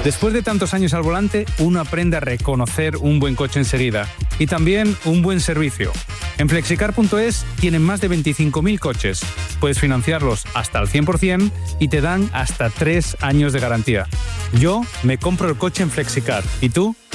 Después de tantos años al volante, uno aprende a reconocer un buen coche enseguida y también un buen servicio. En Flexicar.es tienen más de 25.000 coches. Puedes financiarlos hasta al 100% y te dan hasta 3 años de garantía. Yo me compro el coche en Flexicar. ¿Y tú?